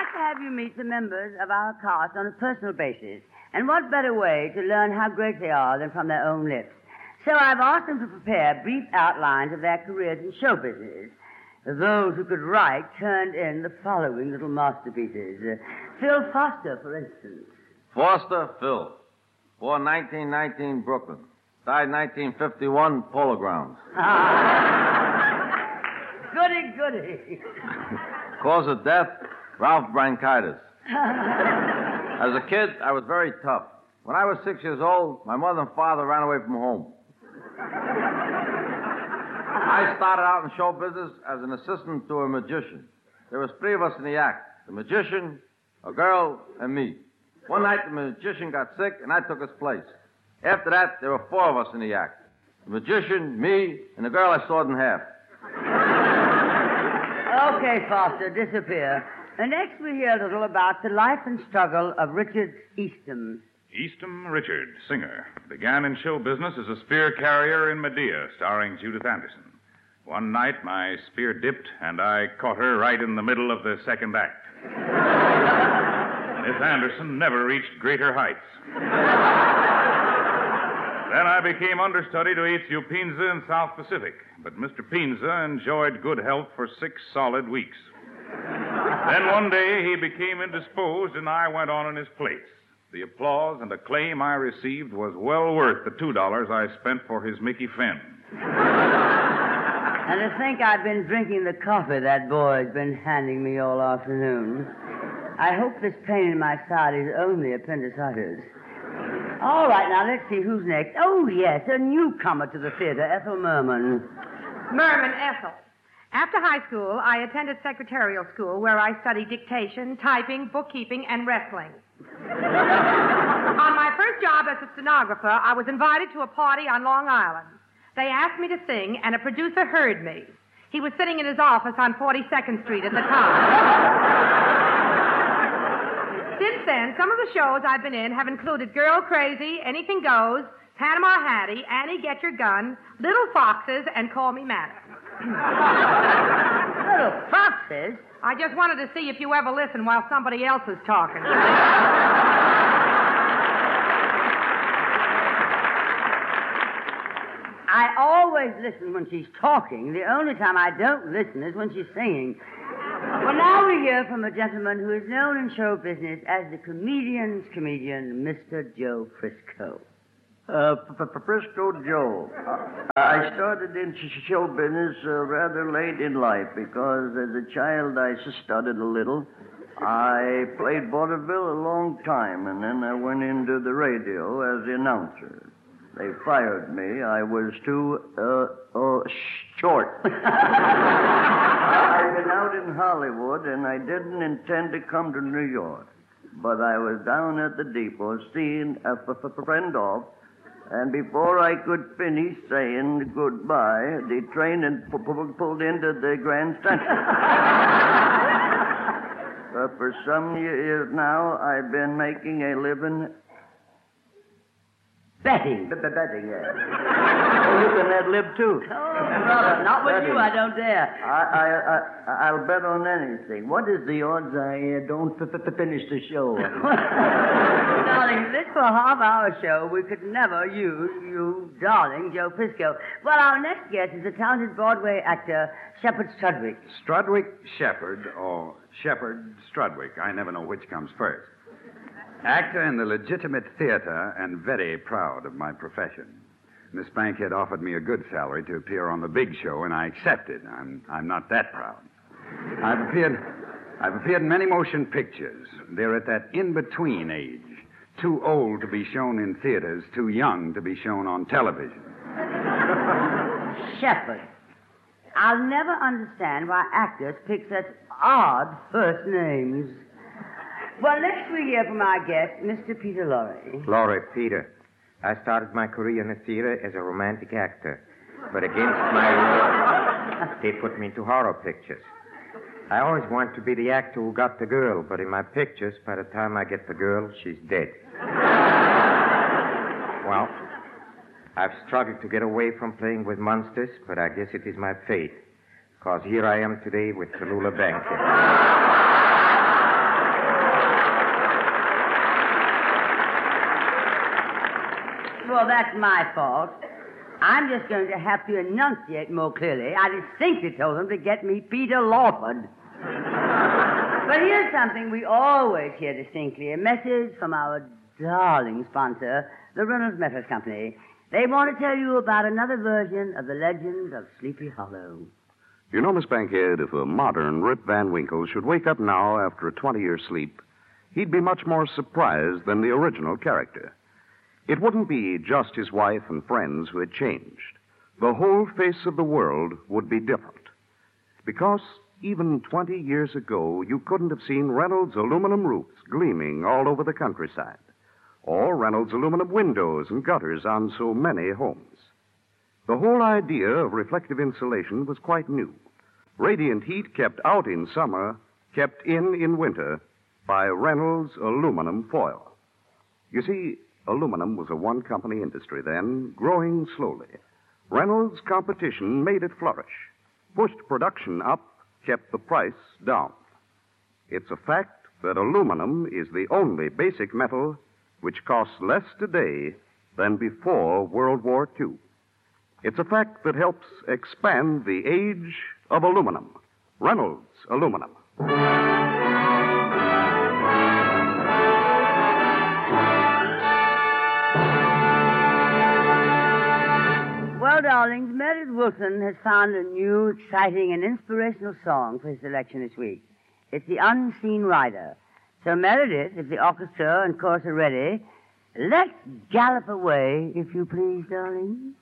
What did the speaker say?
like to have you meet the members of our cast on a personal basis. And what better way to learn how great they are than from their own lips? So I've asked them to prepare brief outlines of their careers in show business. Those who could write turned in the following little masterpieces. Phil Foster, for instance. Foster, Phil. Born 1919, Brooklyn. Died 1951, Polo Grounds. Goody. Cause of death, Ralph bronchitis. As a kid, I was very tough. When I was 6 years old, my mother and father ran away from home. I started out in show business as an assistant to a magician. There was 3 of us in the act. The magician, a girl, and me. One night, the magician got sick, and I took his place. After that, there were 4 of us in the act. The magician, me, and the girl I sawed in half. Okay, Foster, disappear. And next we hear a little about the life and struggle of Richard Eastham. Eastham Richard, singer, began in show business as a spear carrier in Medea, starring Judith Anderson. One night, my spear dipped, and I caught her right in the middle of the second act. Miss Anderson never reached greater heights. Then I became understudy to Ezio Pinza in South Pacific, but Mr. Pinza enjoyed good health for 6 solid weeks. Then one day he became indisposed, and I went on in his place. The applause and acclaim I received was well worth the $2 I spent for his Mickey Finn. And to think I've been drinking the coffee that boy's been handing me all afternoon. I hope this pain in my side is only appendicitis. All right, now let's see who's next. Oh, yes, a newcomer to the theater, Ethel Merman. Merman Ethel. After high school, I attended secretarial school where I studied dictation, typing, bookkeeping, and wrestling. On my first job as a stenographer, I was invited to a party on Long Island. They asked me to sing, and a producer heard me. He was sitting in his office on 42nd Street at the time. Since then, some of the shows I've been in have included Girl Crazy, Anything Goes, Panama Hattie, Annie Get Your Gun, Little Foxes, and Call Me Madam. Little Foxes? I just wanted to see if you ever listen while somebody else is talking. I always listen when she's talking. The only time I don't listen is when she's singing. Well, now we hear from a gentleman who is known in show business as the comedian's comedian, Mr. Joe Frisco. Frisco Joe. I started in show business rather late in life because as a child I studied a little. I played vaudeville a long time, and then I went into the radio as the announcer. They fired me. I was too short. I've been out in Hollywood, and I didn't intend to come to New York. But I was down at the depot seeing a friend off, and before I could finish saying goodbye, the train had pulled into the Grand Central. For some years now, I've been making a living betting. Betting, yes. You can ad-lib, too. Oh, brother, not with you, I don't dare. I'll bet on anything. What is the odds I don't finish the show? Darling, this for a half-hour show, we could never use you, darling, Joe Frisco. Well, our next guest is the talented Broadway actor, Shepard Strudwick. Strudwick Shepard, or Shepard Strudwick. I never know which comes first. Actor in the legitimate theater and very proud of my profession. Miss Bankhead offered me a good salary to appear on the big show, and I accepted. I'm not that proud. I've appeared in many motion pictures. They're at that in-between age. Too old to be shown in theaters, too young to be shown on television. Shepard, I'll never understand why actors pick such odd first names. Well, next we hear from our guest, Mr. Peter Lorre. Lorre, Peter. I started my career in the theater as a romantic actor. But against my will, they put me into horror pictures. I always want to be the actor who got the girl, but in my pictures, by the time I get the girl, she's dead. Well, I've struggled to get away from playing with monsters, but I guess it is my fate. Because here I am today with Tallulah Bankhead. Well, that's my fault. I'm just going to have to enunciate more clearly. I distinctly told them to get me Peter Lawford. But here's something we always hear distinctly, a message from our darling sponsor, the Reynolds Metals Company. They want to tell you about another version of the legend of Sleepy Hollow. You know, Miss Bankhead, if a modern Rip Van Winkle should wake up now after a 20-year sleep, he'd be much more surprised than the original character. It wouldn't be just his wife and friends who had changed. The whole face of the world would be different. Because even 20 years ago, you couldn't have seen Reynolds aluminum roofs gleaming all over the countryside, or Reynolds aluminum windows and gutters on so many homes. The whole idea of reflective insulation was quite new. Radiant heat kept out in summer, kept in winter, by Reynolds aluminum foil. You see, aluminum was a one-company industry then, growing slowly. Reynolds' competition made it flourish, pushed production up, kept the price down. It's a fact that aluminum is the only basic metal which costs less today than before World War II. It's a fact that helps expand the age of aluminum. Reynolds Aluminum. Well, darlings, Meredith Wilson has found a new, exciting, and inspirational song for his selection this week. It's The Unseen Rider. So, Meredith, if the orchestra and chorus are ready, let's gallop away, if you please, darling.